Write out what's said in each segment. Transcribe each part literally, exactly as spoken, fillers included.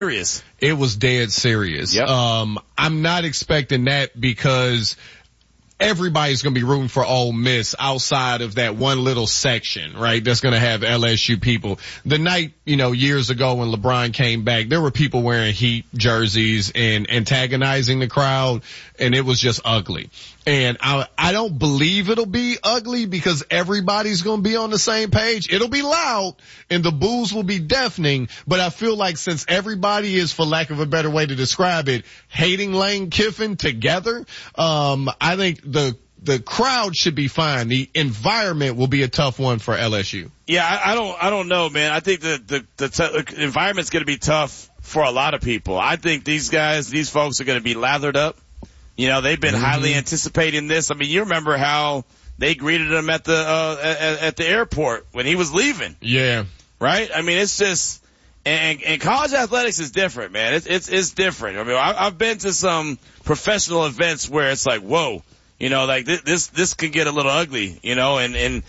serious. It was dead serious. Yep. Um, I'm not expecting that because everybody's going to be rooting for Ole Miss outside of that one little section, right? That's going to have L S U people. The night, you know, years ago when LeBron came back, there were people wearing Heat jerseys and antagonizing the crowd, and it was just ugly. And I, I don't believe it'll be ugly because everybody's going to be on the same page. It'll be loud and the boos will be deafening, but I feel like since everybody is, for lack of a better way to describe it, hating Lane Kiffin together, um, I think the the crowd should be fine. The environment will be a tough one for L S U. Yeah, I, I don't, I don't know, man. I think the the, the t- environment's going to be tough for a lot of people. I think these guys, these folks are going to be lathered up. You know, they've been mm-hmm. highly anticipating this. I mean, you remember how they greeted him at the uh, at, at the airport when he was leaving. Yeah. Right? I mean, it's just, and, and college athletics is different, man. It's, it's, it's different. I mean, I, I've been to some professional events where it's like, whoa, you know, like this, this, this could get a little ugly, you know, and, and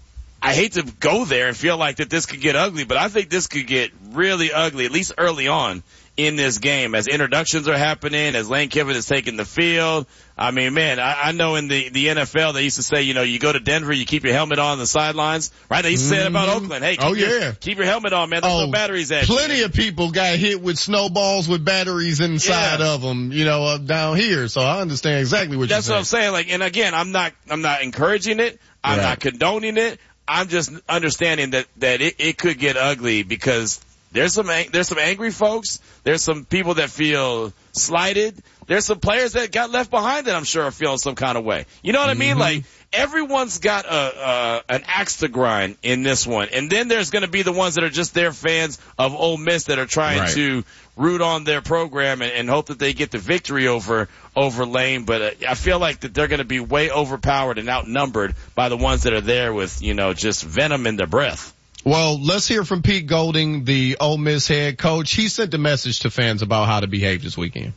I hate to go there and feel like that this could get ugly, but I think this could get really ugly, at least early on in this game as introductions are happening, as Lane Kiffin is taking the field. I mean, man, I, I know in the, the N F L they used to say, you know, you go to Denver, you keep your helmet on the sidelines, right? They used to say it about Oakland. Hey, keep, oh, your, yeah. keep your helmet on, man. There's oh, no batteries at Plenty you. of people got hit with snowballs with batteries inside yeah. of them, you know, up down here. So I understand exactly what That's you're saying. That's what I'm saying. Like, and again, I'm not, I'm not encouraging it. I'm right. not condoning it. I'm just understanding that, that it, it could get ugly because there's some, there's some angry folks. There's some people that feel slighted. There's some players that got left behind that I'm sure are feeling some kind of way. You know what mm-hmm. I mean? Like, everyone's got a, uh, an axe to grind in this one. And then there's going to be the ones that are just their fans of Ole Miss that are trying right. to root on their program and, and hope that they get the victory over, over Lane. But uh, I feel like that they're going to be way overpowered and outnumbered by the ones that are there with, you know, just venom in their breath. Well, let's hear from Pete Golding, the Ole Miss head coach. He sent a message to fans about how to behave this weekend.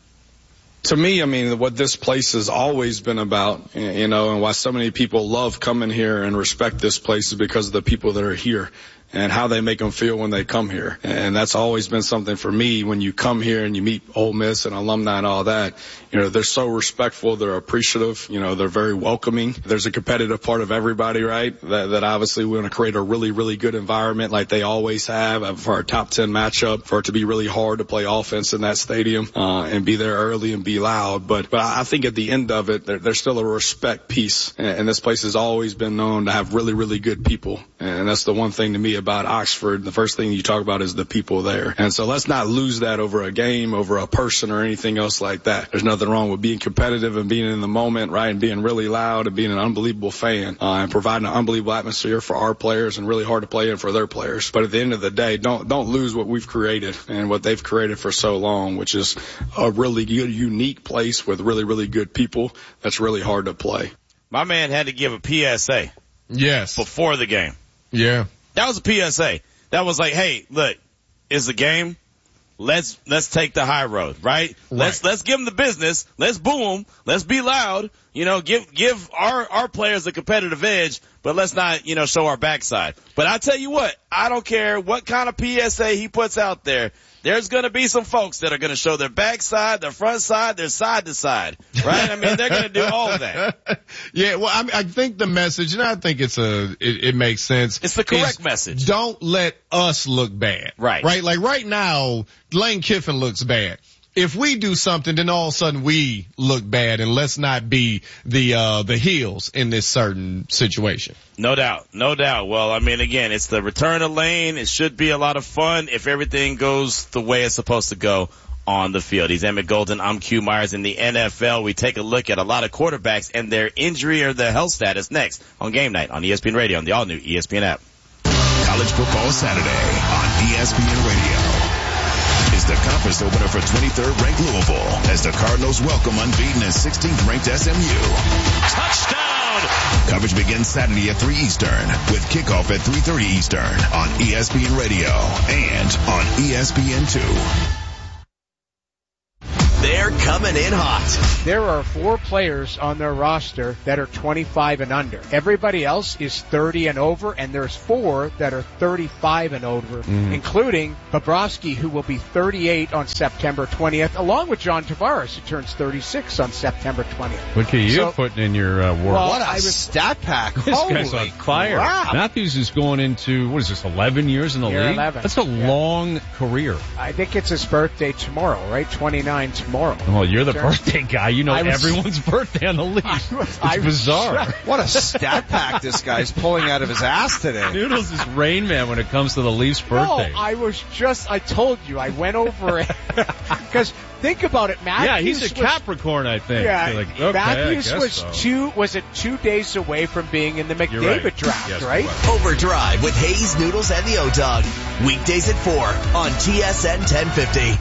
To me, I mean, what this place has always been about, you know, and why so many people love coming here and respect this place is because of the people that are here and how they make them feel when they come here. And that's always been something for me when you come here and you meet Ole Miss and alumni and all that. You know, they're so respectful. They're appreciative. You know, they're very welcoming. There's a competitive part of everybody, right? That, that obviously we want to create a really, really good environment like they always have for our top ten matchup, for it to be really hard to play offense in that stadium, uh, and be there early and be loud. But, but I think at the end of it, there, there's still a respect piece. And, and this place has always been known to have really, really good people. And that's the one thing to me about Oxford. The first thing you talk about is the people there. And so let's not lose that over a game, over a person or anything else like that. There's nothing wrong with being competitive and being in the moment, right? And being really loud and being an unbelievable fan, uh, and providing an unbelievable atmosphere for our players and really hard to play in for their players. But at the end of the day, don't, don't lose what we've created and what they've created for so long, which is a really good, unique place with really, really good people that's really hard to play. My man had to give a P S A. Yes. Before the game. Yeah. That was a P S A. That was like, hey, look, it's a game. Let's, let's take the high road, right? right? Let's, let's give them the business. Let's boo them. Let's be loud. You know, give, give our, our players a competitive edge, but let's not, you know, show our backside. But I tell you what, I don't care what kind of P S A he puts out there. There's going to be some folks that are going to show their backside, their front side, their side to side, right? I mean, they're going to do all of that. Yeah, well, I, I think the message, and I think it's a, it, it makes sense. It's the correct message. Don't let us look bad. Right. Right? Like right now, Lane Kiffin looks bad. If we do something, then all of a sudden we look bad, and let's not be the uh the heels in this certain situation. No doubt, no doubt. Well, I mean, again, it's the return of Lane. It should be a lot of fun if everything goes the way it's supposed to go on the field. He's Emmett Golden. I'm Q Myers. In the N F L, we take a look at a lot of quarterbacks and their injury or their health status next on Game Night on E S P N Radio on the all-new E S P N app. College Football Saturday on E S P N Radio. Is the conference opener for twenty-third ranked Louisville as the Cardinals welcome unbeaten and sixteenth ranked S M U. Touchdown! Coverage begins Saturday at three Eastern with kickoff at three thirty Eastern on E S P N Radio and on E S P N two. They're coming Coming in hot. There are four players on their roster that are twenty-five and under. Everybody else is thirty and over, and there's four that are thirty-five and over, mm. including Bobrovsky, who will be thirty-eight on September twentieth, along with John Tavares, who turns thirty-six on September twentieth. Look at you so, putting in your uh, work. Well, what a I was, stat pack. This Holy guy's on fire. crap. Matthews is going into, what is this, eleven years in the Year league? eleven. That's a yeah. long career. I think it's his birthday tomorrow, right? twenty-nine tomorrow. Well, you're the birthday guy. You know I was, everyone's birthday on the league. I was, it's I was, bizarre. What a stat pack this guy's pulling out of his ass today. Noodles is Rain Man when it comes to the Leafs' birthday. No, I was just, I told you, I went over it. Because think about it, Matthews. Yeah, he's a was, Capricorn, I think. Yeah, like, okay, Matthews I guess was so. two, was it two days away from being in the McDavid right. draft, yes, right? Overdrive with Hayes, Noodles, and the O-Dog. Weekdays at four on T S N ten fifty.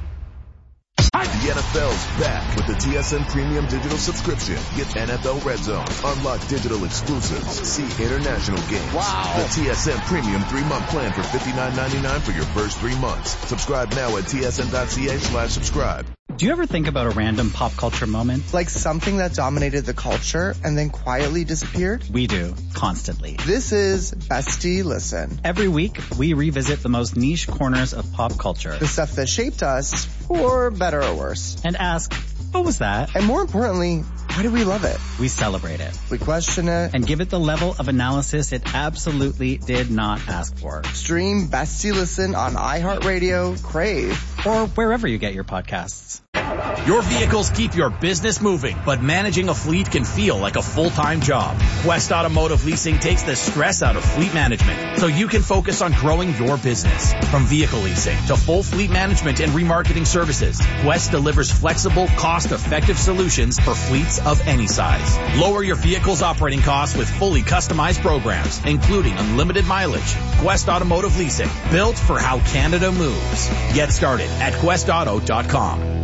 The N F L's back with the T S N Premium Digital Subscription. Get N F L Red Zone, unlock digital exclusives, see international games. Wow. The T S N Premium three-month plan for fifty-nine ninety-nine for your first three months. Subscribe now at tsn.ca slash subscribe. Do you ever think about a random pop culture moment? Like something that dominated the culture and then quietly disappeared? We do, constantly. This is Bestie Listen. Every week, we revisit the most niche corners of pop culture. The stuff that shaped us, for better or worse. And ask, what was that? And more importantly, why do we love it? We celebrate it. We question it. And give it the level of analysis it absolutely did not ask for. Stream Bestie Listen on iHeartRadio, Crave, or wherever you get your podcasts. Your vehicles keep your business moving, but managing a fleet can feel like a full-time job. Quest Automotive Leasing takes the stress out of fleet management so you can focus on growing your business. From vehicle leasing to full fleet management and remarketing services, Quest delivers flexible, cost-effective solutions for fleets of any size. Lower your vehicle's operating costs with fully customized programs, including unlimited mileage. Quest Automotive Leasing, built for how Canada moves. Get started at quest auto dot com.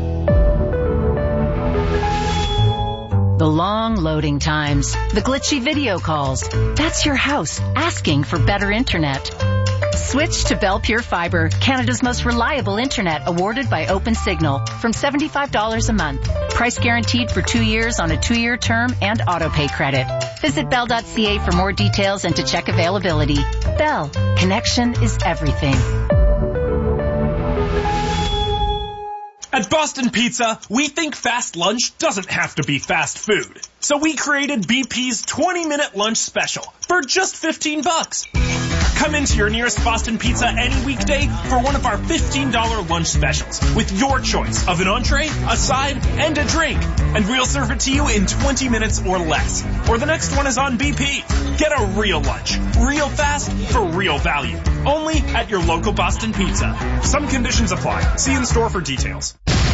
The long loading times, the glitchy video calls. That's your house asking for better internet. Switch to Bell Pure Fiber, Canada's most reliable internet, awarded by OpenSignal, from seventy-five dollars a month. Price guaranteed for two years on a two-year term and auto-pay credit. Visit bell dot c a for more details and to check availability. Bell, connection is everything. At Boston Pizza, we think fast lunch doesn't have to be fast food. So we created B P's twenty minute lunch special for just fifteen bucks. Come into your nearest Boston Pizza any weekday for one of our fifteen dollars lunch specials with your choice of an entree, a side, and a drink. And we'll serve it to you in twenty minutes or less. Or the next one is on B P. Get a real lunch, real fast, for real value. Only at your local Boston Pizza. Some conditions apply. See in store for details.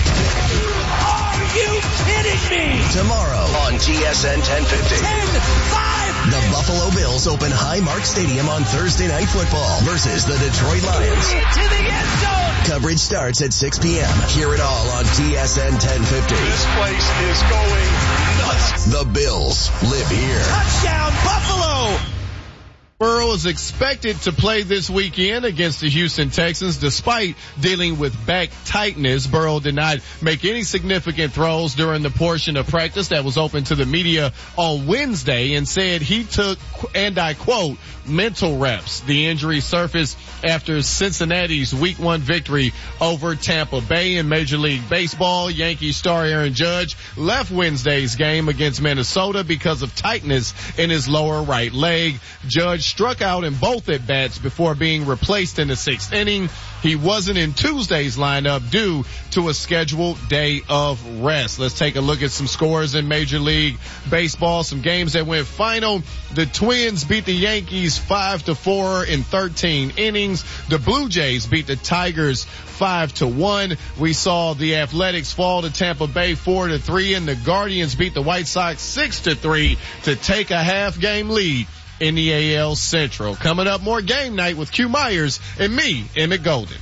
Are you kidding me? Tomorrow on T S N ten fifty. ten five The Buffalo Bills open Highmark Stadium on Thursday Night Football versus the Detroit Lions. To the end zone. Coverage starts at six p.m. Hear it all on T S N ten fifty. This place is going nuts. The Bills live here. Touchdown, Buffalo! Burrow is expected to play this weekend against the Houston Texans despite dealing with back tightness. Burrow did not make any significant throws during the portion of practice that was open to the media on Wednesday and said he took, and I quote, mental reps. The injury surfaced after Cincinnati's week one victory over Tampa Bay in Major League Baseball. Yankees star Aaron Judge left Wednesday's game against Minnesota because of tightness in his lower right leg. Judge struck out in both at-bats before being replaced in the sixth inning. He wasn't in Tuesday's lineup due to a scheduled day of rest. Let's take a look at some scores in Major League Baseball, some games that went final. The Twins beat the Yankees five to four in thirteen innings. The Blue Jays beat the Tigers five to one. We saw the Athletics fall to Tampa Bay four to three, and the Guardians beat the White Sox six to three to take a half game lead in the A L Central. Coming up, more Game Night with Q Myers and me, Emmett Golden.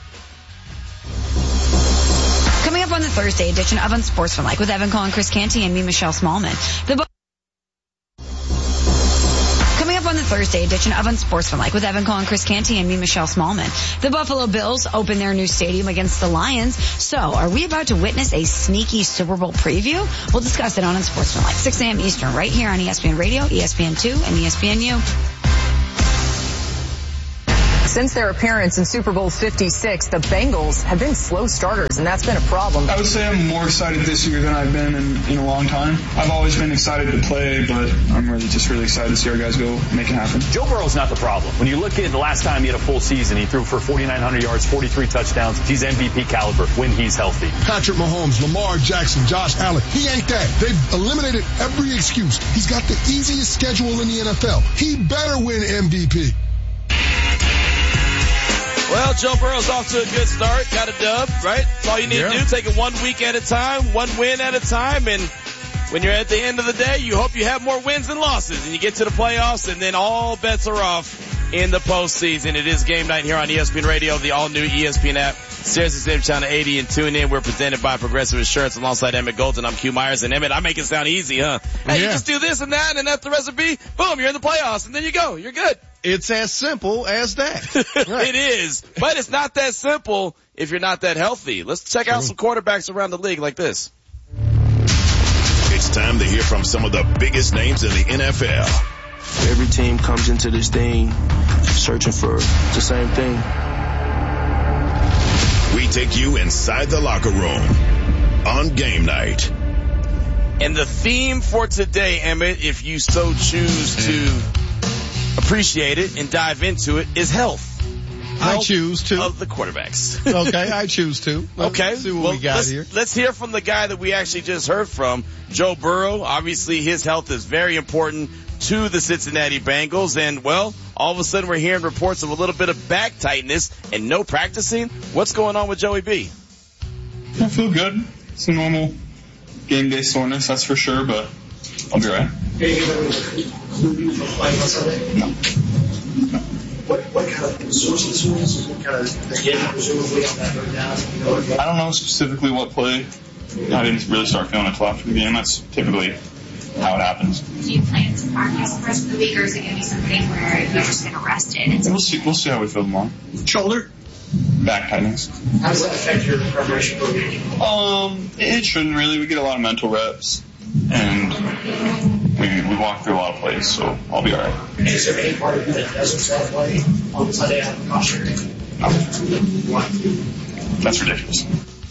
Coming up on the Thursday edition of Unsportsmanlike with Evan Cohen, Chris Canty, and me, Michelle Smallman. The Coming up on the Thursday Thursday edition of Unsportsmanlike with Evan Cole and Chris Canty and me, Michelle Smallman. The Buffalo Bills open their new stadium against the Lions. So, are we about to witness a sneaky Super Bowl preview? We'll discuss it on Unsportsmanlike, six a.m. Eastern, right here on E S P N Radio, E S P N two, and E S P N U. Since their appearance in Super Bowl fifty-six, the Bengals have been slow starters, and that's been a problem. I would say I'm more excited this year than I've been in, in a long time. I've always been excited to play, but I'm really just really excited to see our guys go make it happen. Joe Burrow's not the problem. When you look at the last time he had a full season, he threw for forty-nine hundred yards, forty-three touchdowns. He's M V P caliber when he's healthy. Patrick Mahomes, Lamar Jackson, Josh Allen, he ain't that. They've eliminated every excuse. He's got the easiest schedule in the N F L. He better win M V P. Well, Joe Burrow's off to a good start. Got a dub, right? That's all you need yeah. to do. Take it one week at a time, one win at a time. And when you're at the end of the day, you hope you have more wins than losses. And you get to the playoffs, and then all bets are off in the postseason. It is game night here on E S P N Radio, the all-new E S P N app, SiriusXM Channel eighty, and tune in. We're presented by Progressive Insurance alongside Emmett Golden. I'm Q Myers. And Emmett, I make it sound easy, huh? Hey, yeah. you just do this and that, and that's the recipe. Boom, you're in the playoffs, and then you go. You're good. It's as simple as that. Right. It is, but it's not that simple if you're not that healthy. Let's check out some quarterbacks around the league like this. It's time to hear from some of the biggest names in the N F L. Every team comes into this thing searching for the same thing. We take you inside the locker room on game night. And the theme for today, Emmett, if you so choose to appreciate it and dive into it, is health. I Health choose to. Of the quarterbacks. Okay, I choose to. Let's okay. see what well, we got let's, here. Let's hear from the guy that we actually just heard from, Joe Burrow. Obviously, his health is very important to the Cincinnati Bengals. And, well, all of a sudden we're hearing reports of a little bit of back tightness and no practicing. What's going on with Joey B? I feel good. It's a normal game day soreness, that's for sure, but I'll be right. No. What, what kind of sources was? What kind of again, presumably on that right now? You know, I don't know specifically what play. I didn't really start feeling it until after the game. That's typically how it happens. Do you plan to practice the rest of the week, or is it going to be something where you just get arrested? And we'll see. We'll see how we feel tomorrow. Shoulder, back tightness. How does that affect your preparation program? Um, it shouldn't really. We get a lot of mental reps, and we we walk through a lot of plays, so I'll be all right. Is there any part of you that doesn't sound like on Sunday out of caution? No. That's ridiculous.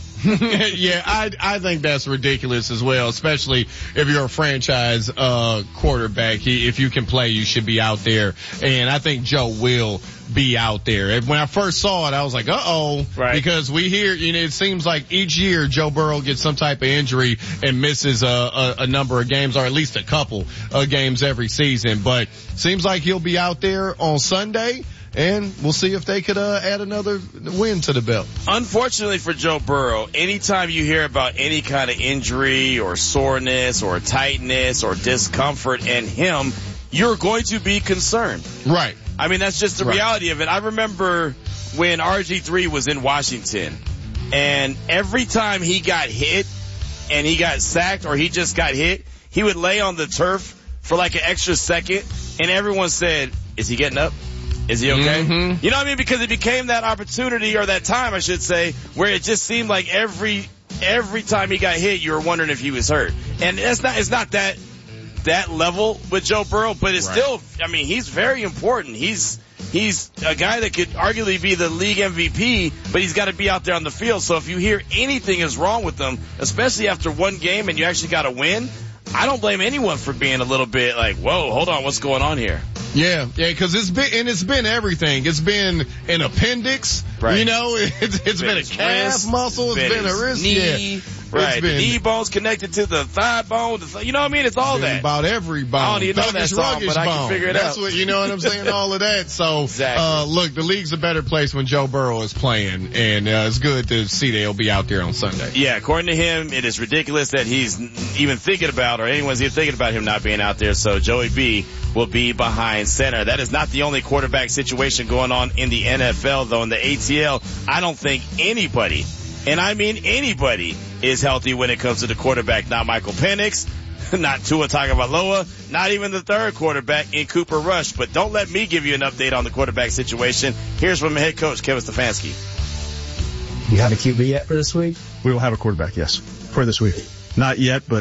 Yeah, I I think that's ridiculous as well, especially if you're a franchise uh quarterback. He, if you can play, you should be out there. And I think Joe will be out there. And when I first saw it, I was like, uh-oh. Right. Because we hear, you know, it seems like each year Joe Burrow gets some type of injury and misses a, a, a number of games, or at least a couple of games every season. But seems like he'll be out there on Sunday. And we'll see if they could uh, add another win to the belt. Unfortunately for Joe Burrow, anytime you hear about any kind of injury or soreness or tightness or discomfort in him, you're going to be concerned. Right. I mean, that's just the right. reality of it. I remember when R G three was in Washington, and every time he got hit and he got sacked or he just got hit, he would lay on the turf for like an extra second, and everyone said, is he getting up? Is he okay? Mm-hmm. You know what I mean? Because it became that opportunity, or that time, I should say, where it just seemed like every every time he got hit, you were wondering if he was hurt. And it's not it's not that that level with Joe Burrow, but it's right. still, I mean, he's very important. He's he's a guy that could arguably be the league M V P, but he's got to be out there on the field. So if you hear anything is wrong with him, especially after one game and you actually got to win, I don't blame anyone for being a little bit like, whoa, hold on, what's going on here? Yeah, yeah, because it's been, and it's been everything. It's been an appendix, right. you know, it's, it's been, been a calf wrist, muscle, it's been, been a wrist, knee, yeah. Right, it's been, the knee bone's connected to the thigh bone. The, you know what I mean? It's all that. About every bone. I don't even know that song, but I can bone. figure it That's out. What, you know what I'm saying? All of that. So, exactly. uh, look, the league's a better place when Joe Burrow is playing, and uh, it's good to see that he'll be out there on Sunday. Yeah, according to him, it is ridiculous that he's even thinking about, or anyone's even thinking about him not being out there. So Joey B will be behind center. That is not the only quarterback situation going on in the N F L, though. In the A T L, I don't think anybody, and I mean anybody, is healthy when it comes to the quarterback. Not Michael Penix, not Tua Tagovailoa, not even the third quarterback in Cooper Rush. But don't let me give you an update on the quarterback situation. Here's from head coach Kevin Stefanski. You have a Q B yet for this week? We will have a quarterback, yes, for this week. Not yet, but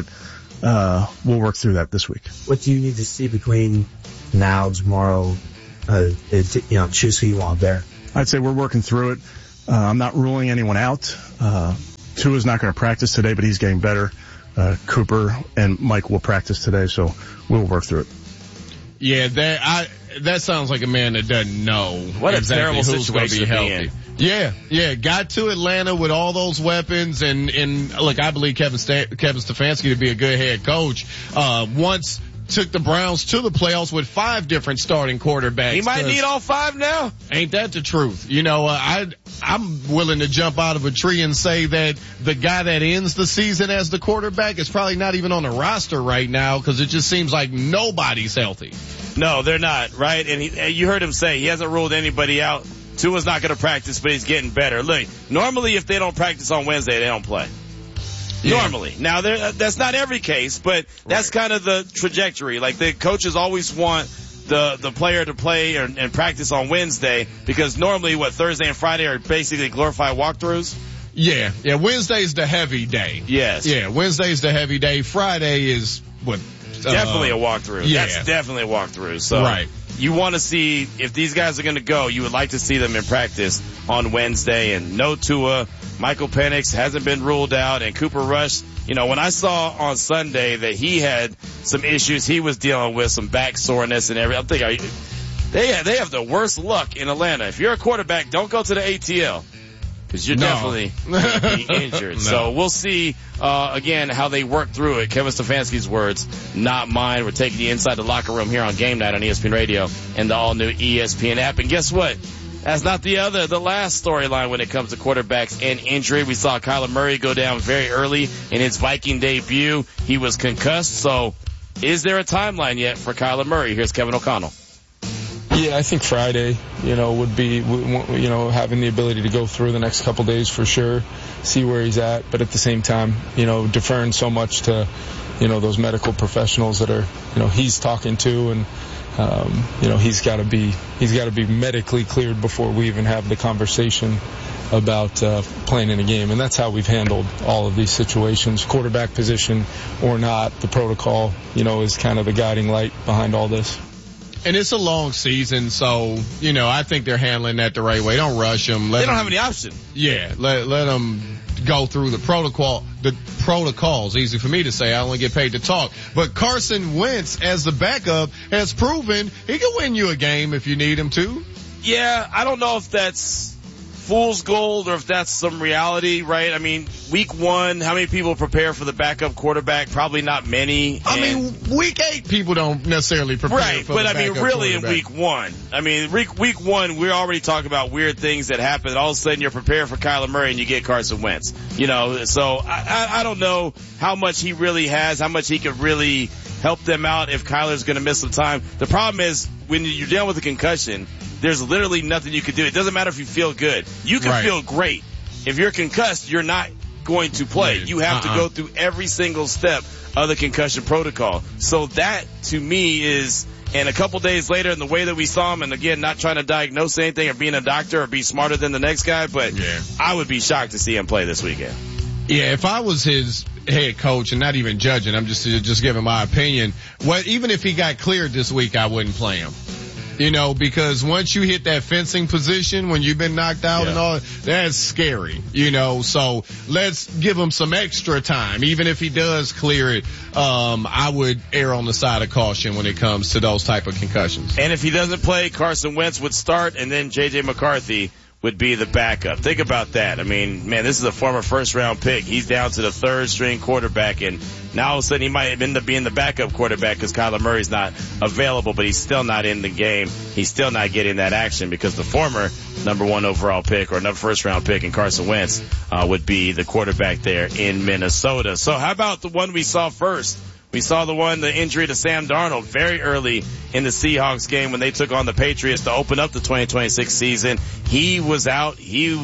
uh we'll work through that this week. What do you need to see between now, tomorrow, uh, to, you know, choose who you want there? I'd say we're working through it. Uh, I'm not ruling anyone out. Uh, Tua's not going to practice today, but he's getting better. Uh, Cooper and Mike will practice today, so we'll work through it. Yeah, that I that sounds like a man that doesn't know what a exactly terrible who's going to situation be to healthy. be in. Yeah, yeah, got to Atlanta with all those weapons, and and look, I believe Kevin Sta- Kevin Stefanski to be a good head coach. Uh, once took the Browns to the playoffs with five different starting quarterbacks. He might need all five now. Ain't that the truth? You know, uh, I I'm willing to jump out of a tree and say that the guy that ends the season as the quarterback is probably not even on the roster right now because it just seems like nobody's healthy. No, they're not, right? And he, you heard him say he hasn't ruled anybody out. Tua's not going to practice, but he's getting better. Look, normally if they don't practice on Wednesday, they don't play. Yeah. Normally. Now, that's not every case, but that's right. Kind of the trajectory. Like, the coaches always want the the player to play or, and practice on Wednesday because normally, what, Thursday and Friday are basically glorified walkthroughs? Yeah. Yeah, Wednesday's the heavy day. Yes. Yeah, Wednesday's the heavy day. Friday is, what? Definitely uh, a walkthrough. Yeah. That's definitely a walkthrough. So right. You want to see, if these guys are going to go, you would like to see them in practice on Wednesday. And no Tua, Michael Penix hasn't been ruled out, and Cooper Rush, you know, when I saw on Sunday that he had some issues, he was dealing with some back soreness and everything. I'm thinking, they have, they have the worst luck in Atlanta. If you're a quarterback, don't go to the A T L. Because you're no. definitely be injured. No. So we'll see, uh, again, how they work through it. Kevin Stefanski's words, not mine. We're taking you inside the locker room here on Game Night on E S P N Radio and the all-new E S P N app. And guess what? That's not the other, the last storyline when it comes to quarterbacks and injury. We saw Kyler Murray go down very early in his Viking debut. He was concussed. So is there a timeline yet for Kyler Murray? Here's Kevin O'Connell. Yeah, I think Friday, you know, would be, you know, having the ability to go through the next couple days for sure, see where he's at. But at the same time, you know, deferring so much to, you know, those medical professionals that are, you know, he's talking to, and, um, you know, he's got to be, he's got to be medically cleared before we even have the conversation about uh, playing in a game. And that's how we've handled all of these situations, quarterback position or not. The protocol, you know, is kind of the guiding light behind all this. And it's a long season, so, you know, I think they're handling that the right way. Don't rush them. Let they don't them, have any option. Yeah, let let them go through the protocol, the protocols. Easy for me to say. I only get paid to talk. But Carson Wentz, as the backup, has proven he can win you a game if you need him to. Yeah, I don't know if that's fool's gold or if that's some reality, right? I mean, week one, how many people prepare for the backup quarterback? Probably not many. I mean, week eight, people don't necessarily prepare right, for the the backup backup Right, but I mean, really in week one. I mean, week, week one, we're already talking about weird things that happen. All of a sudden, you're prepared for Kyler Murray and you get Carson Wentz. You know, so I, I, I don't know how much he really has, how much he could really help them out if Kyler's going to miss some time. The problem is, when you're dealing with a concussion, there's literally nothing you can do. It doesn't matter if you feel good. You can right. feel great. If you're concussed, you're not going to play. You have uh-uh. to go through every single step of the concussion protocol. So that, to me, is, and a couple days later, and the way that we saw him, and again, not trying to diagnose anything or being a doctor or be smarter than the next guy, but yeah. I would be shocked to see him play this weekend. Yeah, if I was his head coach, and not even judging, I'm just just giving my opinion, well, even if he got cleared this week, I wouldn't play him. You know, because once you hit that fencing position, when you've been knocked out yeah. and all, that's scary, you know, so let's give him some extra time. Even if he does clear it, um, I would err on the side of caution when it comes to those type of concussions. And if he doesn't play, Carson Wentz would start, and then J J McCarthy would be the backup. Think about that. I mean, man, this is a former first round pick. He's down to the third string quarterback, and now all of a sudden he might end up being the backup quarterback because Kyler Murray's not available, but he's still not in the game. He's still not getting that action because the former number one overall pick or number first round pick in Carson Wentz uh, would be the quarterback there in Minnesota. So how about the one we saw first? We saw the one, the injury to Sam Darnold very early in the Seahawks game when they took on the Patriots to open up the twenty twenty-six season. He was out. He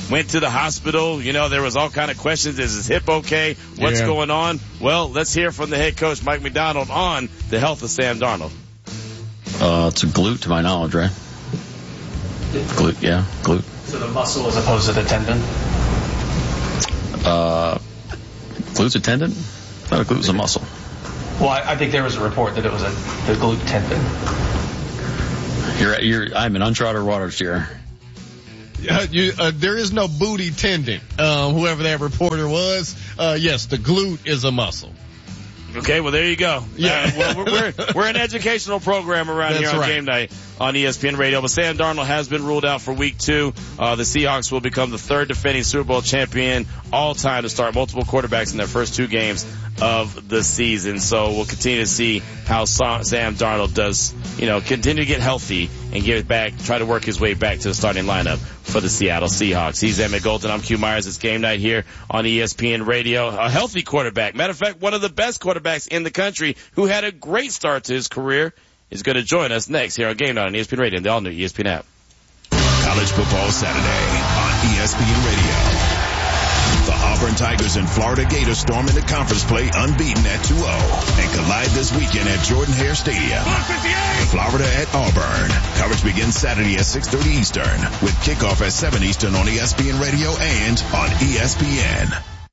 went to the hospital. You know, there was all kind of questions. Is his hip okay? What's Yeah. going on? Well, let's hear from the head coach, Mike McDonald, on the health of Sam Darnold. Uh, it's a glute to my knowledge, right? Glute, yeah, glute. So the muscle as opposed to the tendon? Uh, glute's a tendon? Not a glute's a muscle. Well, I, I think there was a report that it was a the glute tendon. You're, you're, I'm in uncharted waters here. Uh, you, uh, there is no booty tendon. Um, whoever that reporter was, uh, yes, the glute is a muscle. Okay, well, there you go. Yeah. Uh, well, we're, we're, we're an educational program around That's here on right. Game Night on E S P N Radio. But Sam Darnold has been ruled out for week two. Uh, the Seahawks will become the third defending Super Bowl champion all time to start multiple quarterbacks in their first two games of the season. So we'll continue to see how Sam Darnold does, you know, continue to get healthy and get it back, try to work his way back to the starting lineup for the Seattle Seahawks. He's Emmett Golden. I'm Q Myers. It's Game Night here on E S P N Radio. A healthy quarterback. Matter of fact, one of the best quarterbacks in the country who had a great start to his career is going to join us next here on Game Night on E S P N Radio and the all-new E S P N app. College Football Saturday on E S P N Radio. The Auburn Tigers and Florida Gators storm into conference play unbeaten at two oh and collide this weekend at Jordan-Hare Stadium. Florida at Auburn. Coverage begins Saturday at six thirty Eastern with kickoff at seven Eastern on E S P N Radio and on E S P N.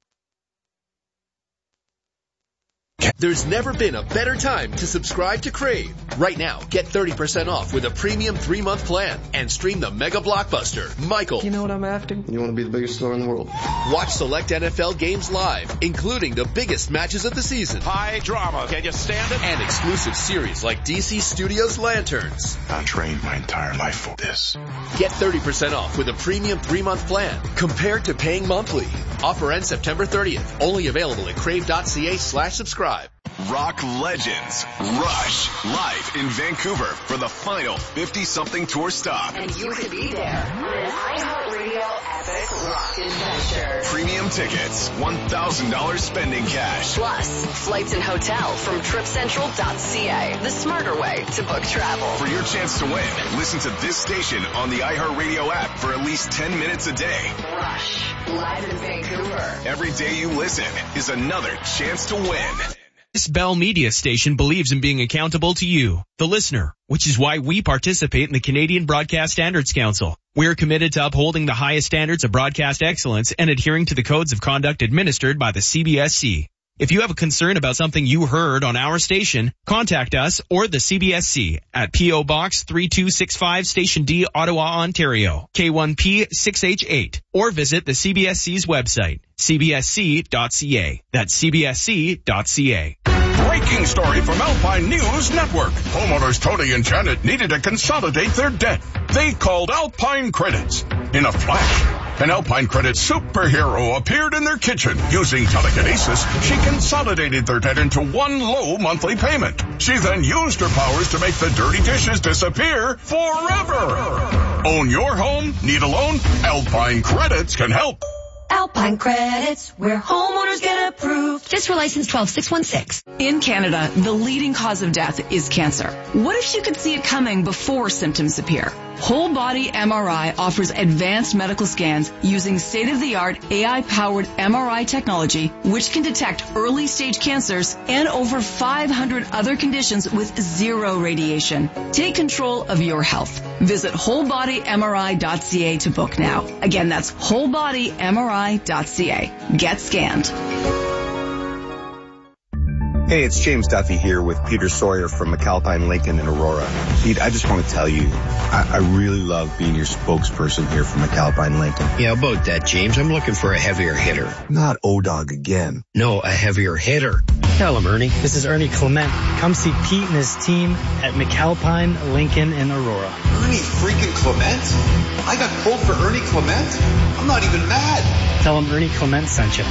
There's never been a better time to subscribe to Crave. Right now, get thirty percent off with a premium three-month plan and stream the mega blockbuster, Michael. You know what I'm after? You want to be the biggest star in the world. Watch select N F L games live, including the biggest matches of the season. High drama. Can you stand it? And exclusive series like D C Studios Lanterns. I trained my entire life for this. Get thirty percent off with a premium three-month plan compared to paying monthly. Offer ends September thirtieth. Only available at crave.ca slash subscribe. Rock legends Rush live in Vancouver for the final fifty-something tour stop. And you could be there on an iHeartRadio epic rock adventure. Premium tickets, one thousand dollars spending cash. Plus, flights and hotel from trip central dot c a, the smarter way to book travel. For your chance to win, listen to this station on the iHeartRadio app for at least ten minutes a day. Rush, live in Vancouver. Every day you listen is another chance to win. This Bell Media station believes in being accountable to you, the listener, which is why we participate in the Canadian Broadcast Standards Council. We're committed to upholding the highest standards of broadcast excellence and adhering to the codes of conduct administered by the C B S C. If you have a concern about something you heard on our station, contact us or the C B S C at P O Box three two six five, Station D, Ottawa, Ontario, K one P six H eight, or visit the C B S C's website, c b s c dot c a. That's c b s c dot c a. Breaking story from Alpine News Network. Homeowners Tony and Janet needed to consolidate their debt. They called Alpine Credits. In a flash, an Alpine Credits superhero appeared in their kitchen. Using telekinesis, she consolidated their debt into one low monthly payment. She then used her powers to make the dirty dishes disappear forever. Own your home? Need a loan? Alpine Credits can help. Alpine Credits, where homeowners get approved. Just for license twelve six one six. In Canada, the leading cause of death is cancer. What if you could see it coming before symptoms appear? Whole Body M R I offers advanced medical scans using state-of-the-art A I-powered M R I technology, which can detect early-stage cancers and over five hundred other conditions with zero radiation. Take control of your health. Visit whole body M R I dot c a to book now. Again, that's whole body M R I dot c a. Get scanned. Hey, it's James Duffy here with Peter Sawyer from McAlpine Lincoln in Aurora. Pete, I just want to tell you, I, I really love being your spokesperson here for McAlpine Lincoln. Yeah, about that, James. I'm looking for a heavier hitter. Not O-Dog again. No, a heavier hitter. Tell him, Ernie. This is Ernie Clement. Come see Pete and his team at McAlpine Lincoln in Aurora. Ernie freaking Clement? I got pulled for Ernie Clement? I'm not even mad. Tell him Ernie Clement sent you.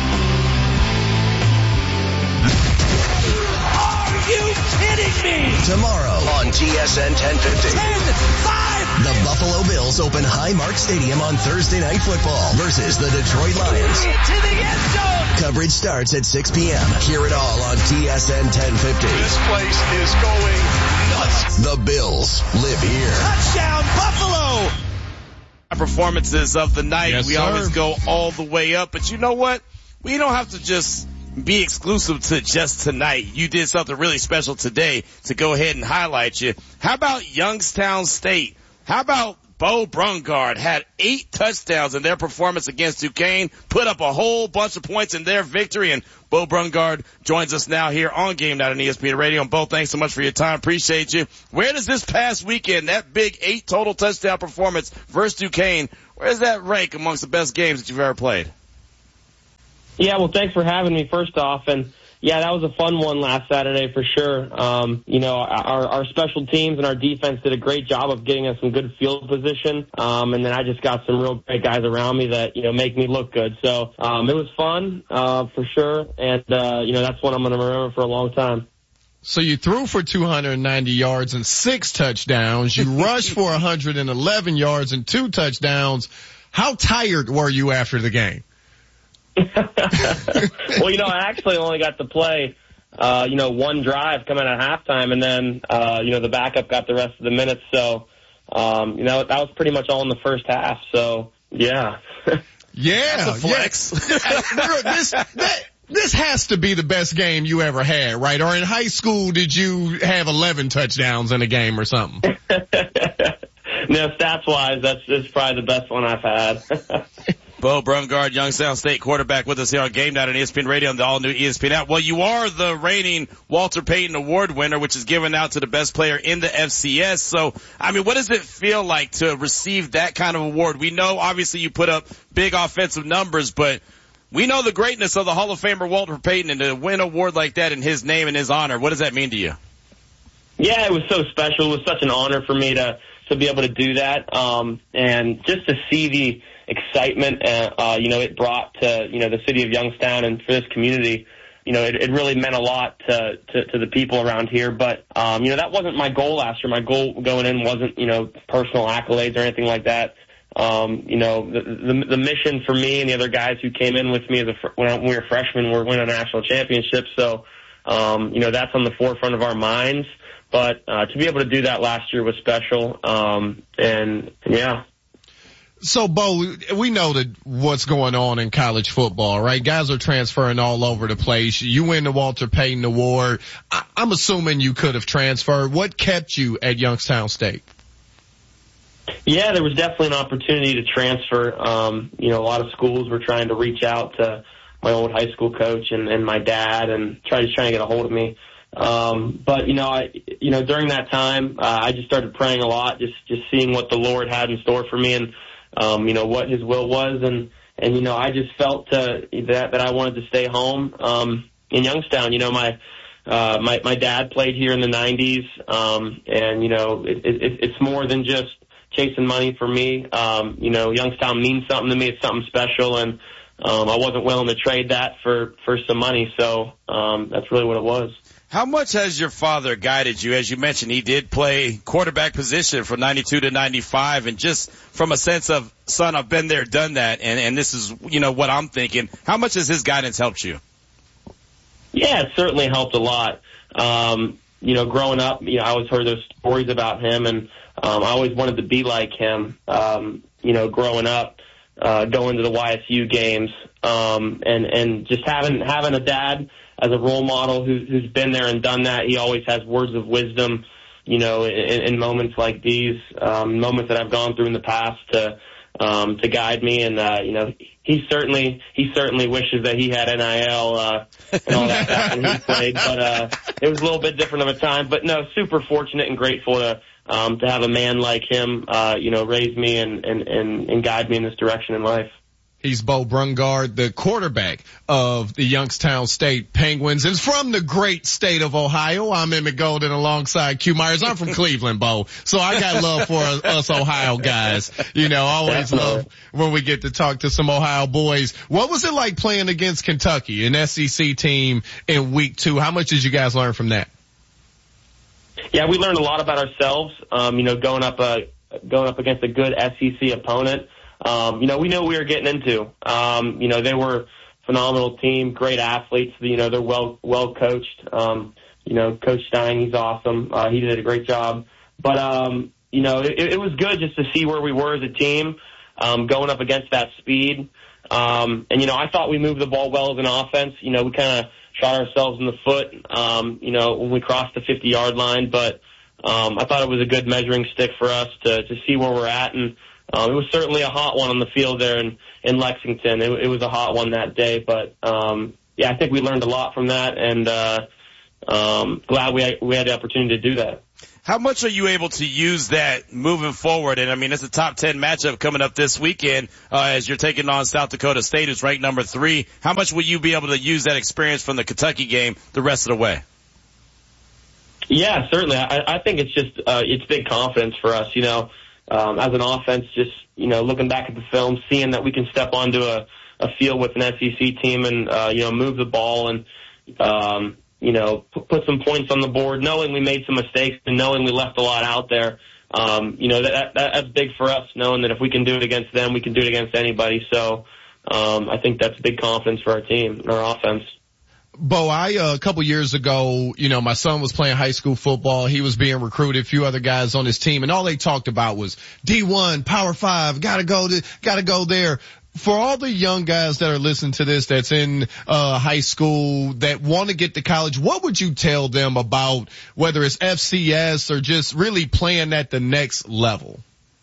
You kidding me? Tomorrow on T S N ten fifty. ten five. The Buffalo Bills open Highmark Stadium on Thursday Night Football versus the Detroit Lions. To the end zone. Coverage starts at six p.m. Hear it all on T S N ten fifty. This place is going nuts. The Bills live here. Touchdown, Buffalo! performances of the night. Yes, we sir. always go all the way up, but you know what? We don't have to just be exclusive to just tonight. You did something really special today to go ahead and highlight you. How about Youngstown State? How about Bo Brungard had eight touchdowns in their performance against Duquesne, put up a whole bunch of points in their victory, and Bo Brungard joins us now here on Game Night on E S P N Radio. And Bo, thanks so much for your time. Appreciate you. Where does this past weekend, that big eight total touchdown performance versus Duquesne, where does that rank amongst the best games that you've ever played? Yeah, well, thanks for having me, first off. And, yeah, that was a fun one last Saturday for sure. Um, you know, our, our special teams and our defense did a great job of getting us some good field position. Um, and then I just got some real great guys around me that, you know, make me look good. So um, it was fun uh, for sure. And, uh, you know, that's one I'm going to remember for a long time. So you threw for two hundred ninety yards and six touchdowns. You rushed for one hundred eleven yards and two touchdowns. How tired were you after the game? Well, you know, I actually only got to play, uh, you know, one drive coming at halftime, and then, uh, you know, the backup got the rest of the minutes. So, um, you know, that was pretty much all in the first half. So, yeah. Yeah. That's a flex. Yeah. this, that, this has to be the best game you ever had, right? Or in high school, did you have eleven touchdowns in a game or something? No, stats-wise, that's, that's probably the best one I've had. Bo Brungard, Youngstown State quarterback, with us here on Game Night on E S P N Radio and the all-new E S P N app. Well, you are the reigning Walter Payton Award winner, which is given out to the best player in the F C S. So, I mean, what does it feel like to receive that kind of award? We know, obviously, you put up big offensive numbers, but we know the greatness of the Hall of Famer Walter Payton, and to win an award like that in his name and his honor, what does that mean to you? Yeah, it was so special. It was such an honor for me to, to be able to do that, um, and just to see the excitement, uh, uh, you know, it brought to, you know, the city of Youngstown and for this community. You know, it, it really meant a lot to, to, to the people around here. But, um, you know, that wasn't my goal last year. My goal going in wasn't, you know, personal accolades or anything like that. Um, you know, the, the, the mission for me and the other guys who came in with me as a, when we were freshmen were winning a national championship. So, um, you know, that's on the forefront of our minds. But, uh, to be able to do that last year was special. Um, and yeah. So, Bo, we know that what's going on in college football, right? Guys are transferring all over the place. You win the Walter Payton Award. I- I'm assuming you could have transferred. What kept you at Youngstown State? Yeah, there was definitely an opportunity to transfer. Um, you know, a lot of schools were trying to reach out to my old high school coach and, and my dad and try to try and get a hold of me. Um, but, you know, I, you know, during that time, uh, I just started praying a lot, just, just seeing what the Lord had in store for me and, um, you know, what his will was. And, and, you know, I just felt, uh, that, that I wanted to stay home, um, in Youngstown. You know, my, uh, my, my dad played here in the nineties. Um, and, you know, it, it, it's more than just chasing money for me. Um, you know, Youngstown means something to me. It's something special. And, um, I wasn't willing to trade that for, for some money. So, um, that's really what it was. How much has your father guided you? As you mentioned, he did play quarterback position from ninety-two to ninety-five, and just from a sense of, son, I've been there, done that, and, and this is, you know, what I'm thinking. How much has his guidance helped you? Yeah, it certainly helped a lot. Um, you know, growing up, you know, I always heard those stories about him, and um, I always wanted to be like him. Um, you know, growing up, uh, going to the Y S U games, um, and and just having having a dad as a role model who, who's been there and done that. He always has words of wisdom, you know, in, in moments like these, um, moments that I've gone through in the past to, um, to guide me. And, uh, you know, he certainly, he certainly wishes that he had N I L, uh, and all that stuff when he played, but, uh, it was a little bit different of a time. But no, super fortunate and grateful to, um, to have a man like him, uh, you know, raise me and, and, and, and guide me in this direction in life. He's Bo Brungard, the quarterback of the Youngstown State Penguins, and from the great state of Ohio. I'm Emmett Golden alongside Q Myers. I'm from Cleveland, Bo, so I got love for us Ohio guys. You know, always love when we get to talk to some Ohio boys. What was it like playing against Kentucky, an S E C team, in week two? How much did you guys learn from that? Yeah, we learned a lot about ourselves. Um, you know, going up uh, going up against a good S E C opponent. Um, you know, we knew what we were getting into. Um, you know, they were a phenomenal team, great athletes. You know, they're well, well coached. Um, you know, Coach Stein, he's awesome. Uh, he did a great job. But, um, you know, it, it was good just to see where we were as a team. um, going up against that speed. Um, and, you know, I thought we moved the ball well as an offense. You know, we kind of shot ourselves in the foot, um, you know, when we crossed the fifty-yard line. But um, I thought it was a good measuring stick for us to, to see where we're at. And um, it was certainly a hot one on the field there in, in Lexington. It, it was a hot one that day. But, um, yeah, I think we learned a lot from that. And uh, um, glad we had, we had the opportunity to do that. How much are you able to use that moving forward? And I mean, it's a top ten matchup coming up this weekend, uh, as you're taking on South Dakota State, who's ranked number three. How much will you be able to use that experience from the Kentucky game the rest of the way? Yeah, certainly. I, I think it's just, uh, it's big confidence for us, you know, um, as an offense, just, you know, looking back at the film, seeing that we can step onto a, a field with an S E C team and, uh, you know, move the ball and, um, you know, put some points on the board, knowing we made some mistakes and knowing we left a lot out there. Um, you know, that, that that's big for us, knowing that if we can do it against them, we can do it against anybody. So um, I think that's big confidence for our team and our offense. Bo, I, uh, a couple years ago, you know, my son was playing high school football. He was being recruited, a few other guys on his team, and all they talked about was D one, Power Five, gotta go to, gotta go there. For all the young guys that are listening to this that's in uh high school that want to get to college, what would you tell them about whether it's F C S or just really playing at the next level?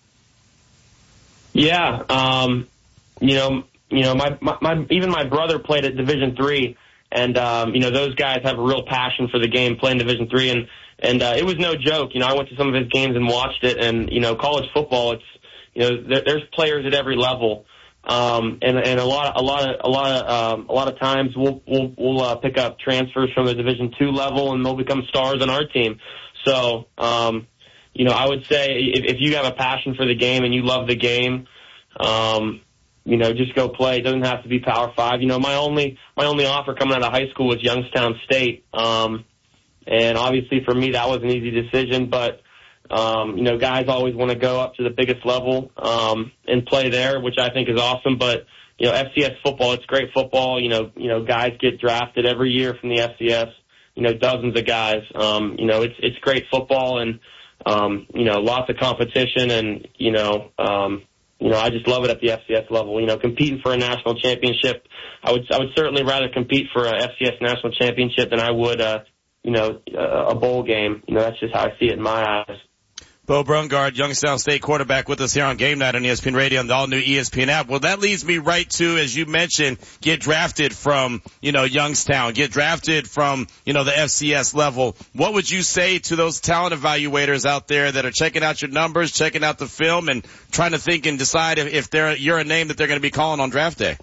Yeah, um, you know, you know, my, my, my even my brother played at Division three, and um, you know, those guys have a real passion for the game, playing Division three, and and uh, it was no joke. You know, I went to some of his games and watched it, and you know, college football, it's you know, there, there's players at every level. Um, and, and a lot, a lot of, a lot of, um, a lot of times we'll, we'll, we'll, uh, pick up transfers from the Division two level and they'll become stars on our team. So, um, you know, I would say if, if you have a passion for the game and you love the game, um, you know, just go play. It doesn't have to be Power Five. You know, my only, my only offer coming out of high school was Youngstown State. Um, and obviously for me that was an easy decision, but Um, you know, guys always want to go up to the biggest level, um, and play there, which I think is awesome. But, you know, F C S football, it's great football. You know, you know, guys get drafted every year from the F C S, you know, dozens of guys. Um, you know, it's, it's great football and, um, you know, lots of competition and, you know, um, you know, I just love it at the F C S level. You know, competing for a national championship, I would, I would certainly rather compete for a F C S national championship than I would, uh, you know, a bowl game. You know, that's just how I see it in my eyes. Bo Brungard, Youngstown State quarterback, with us here on Game Night on E S P N Radio and the all-new E S P N app. Well, that leads me right to, as you mentioned, get drafted from, you know, Youngstown, get drafted from, you know, the F C S level. What would you say to those talent evaluators out there that are checking out your numbers, checking out the film, and trying to think and decide if, if they're, you're a name that they're going to be calling on draft day?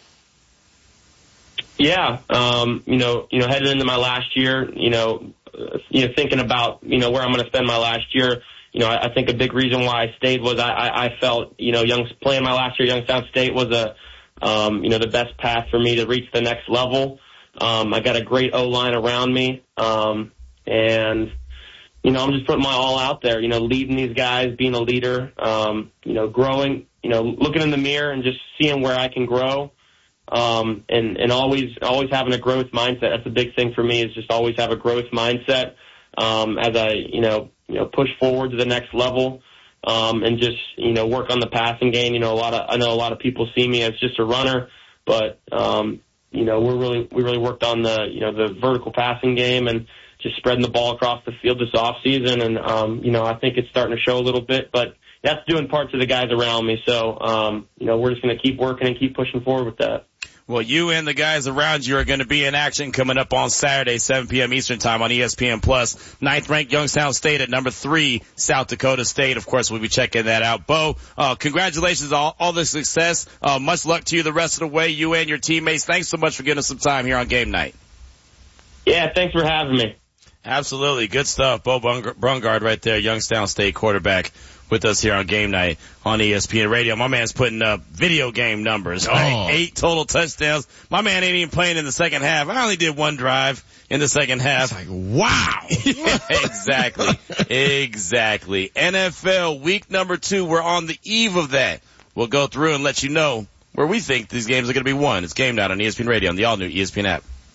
Yeah, um, you know, you know, headed into my last year, you know, uh, you know, thinking about, you know, where I'm going to spend my last year. You know, I, I think a big reason why I stayed was I, I, I felt, you know, young, playing my last year at Youngstown State was a, um, you know, the best path for me to reach the next level. Um, I got a great O-line around me. Um, and, you know, I'm just putting my all out there, you know, leading these guys, being a leader, um, you know, growing, you know, looking in the mirror and just seeing where I can grow. Um, and, and always, always having a growth mindset. That's a big thing for me, is just always have a growth mindset, um, as I, you know, you know, push forward to the next level, um, and just, you know, work on the passing game. You know, a lot of, I know a lot of people see me as just a runner, but, um, you know, we're really, we really worked on the, you know, the vertical passing game and just spreading the ball across the field this off season. And, um, you know, I think it's starting to show a little bit, but that's doing parts of the guys around me. So, um, you know, we're just going to keep working and keep pushing forward with that. Well, you and the guys around you are going to be in action coming up on Saturday, seven p.m. Eastern Time on E S P N Plus. Ninth-ranked Youngstown State at number three, South Dakota State. Of course, we'll be checking that out. Bo, uh, congratulations on all, all the success. Uh, much luck to you the rest of the way, you and your teammates. Thanks so much for giving us some time here on Game Night. Yeah, thanks for having me. Absolutely. Good stuff. Bo Brungard right there, Youngstown State quarterback, with us here on Game Night on E S P N Radio. My man's putting up video game numbers, right? Oh. Eight total touchdowns. My man ain't even playing in the second half. I only did one drive in the second half. It's like, wow. Yeah, exactly. Exactly. N F L week number two. We're on the eve of that. We'll go through and let you know where we think these games are going to be won. It's Game Night on E S P N Radio on the all-new E S P N app.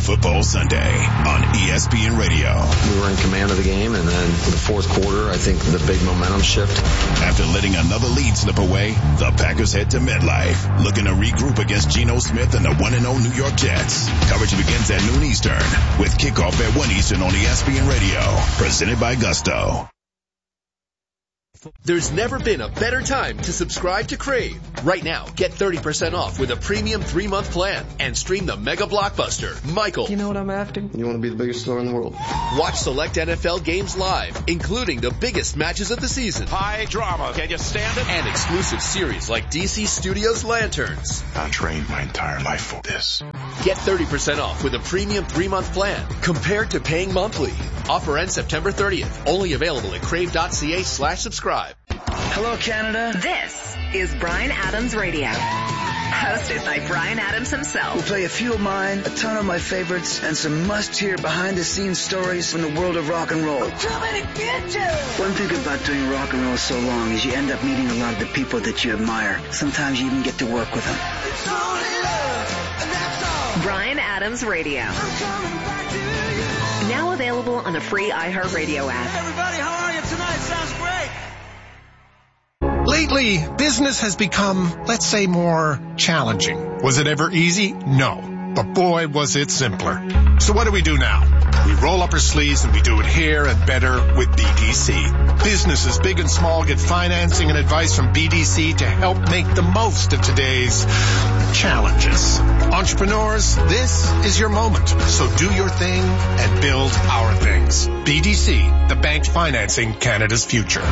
Football Sunday on E S P N Radio. We were in command of the game, and then in the fourth quarter, I think the big momentum shift. After letting another lead slip away, the Packers head to MetLife, looking to regroup against Geno Smith and the one and oh New York Jets. Coverage begins at noon Eastern, with kickoff at one Eastern on E S P N Radio, presented by Gusto. There's never been a better time to subscribe to Crave. Right now, get thirty percent off with a premium three-month plan and stream the mega blockbuster, Michael. You know what I'm after? You want to be the biggest star in the world. Watch select N F L games live, including the biggest matches of the season. High drama. Can you stand it? And exclusive series like D C Studios Lanterns. I trained my entire life for this. Get thirty percent off with a premium three-month plan compared to paying monthly. Offer ends September thirtieth. Only available at crave.ca slash subscribe. Hello, Canada. This is Bryan Adams Radio. Hosted by Bryan Adams himself. We'll play a few of mine, a ton of my favorites, and some must-hear behind-the-scenes stories from the world of rock and roll. Too many bitches! One thing about doing rock and roll so long is you end up meeting a lot of the people that you admire. Sometimes you even get to work with them. It's only love, and that's all. Bryan Adams Radio. I'm coming back to you. Now available on the free iHeartRadio app. Hey, everybody, how are you tonight? Sounds great. Lately, business has become, let's say, more challenging. Was it ever easy? No. But boy, was it simpler. So what do we do now? We roll up our sleeves and we do it here and better with B D C. Businesses big and small get financing and advice from B D C to help make the most of today's challenges. Entrepreneurs, this is your moment. So do your thing and build our things. B D C, the bank financing Canada's future.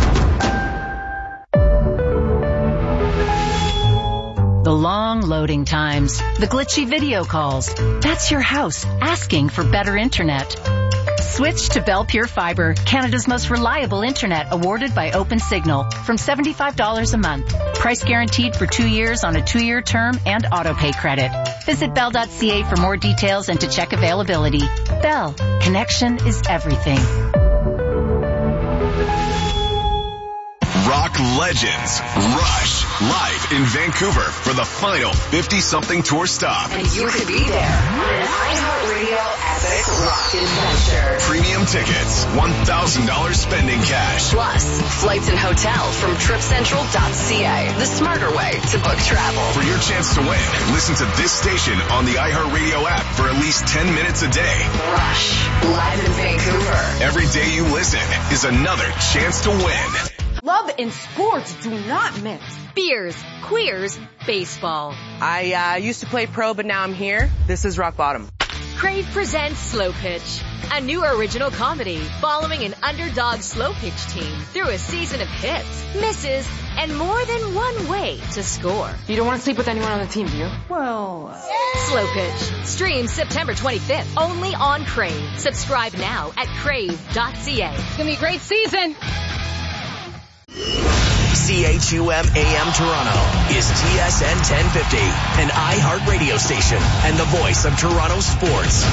The long loading times, the glitchy video calls. That's your house asking for better internet. Switch to Bell Pure Fiber, Canada's most reliable internet, awarded by OpenSignal, from seventy-five dollars a month. Price guaranteed for two years on a two-year term and auto-pay credit. Visit bell dot c a for more details and to check availability. Bell, connection is everything. Rock legends Rush live in Vancouver for the final fifty-something tour stop. And you could be there on an iHeartRadio epic rock adventure. Premium tickets, one thousand dollars spending cash. Plus, flights and hotel from trip central dot c a, the smarter way to book travel. For your chance to win, listen to this station on the iHeartRadio app for at least ten minutes a day. Rush, live in Vancouver. Every day you listen is another chance to win. Love and sports do not mix. Beers, queers, baseball. I uh, used to play pro, but now I'm here. This is rock bottom. Crave presents Slow Pitch, a new original comedy following an underdog slow pitch team through a season of hits, misses, and more than one way to score. You don't want to sleep with anyone on the team, do you? Well, uh... Slow Pitch streams September twenty-fifth only on Crave. Subscribe now at crave dot c a. It's gonna be a great season. C H U M A M Toronto is T S N ten fifty, an iHeart radio station and the voice of Toronto sports.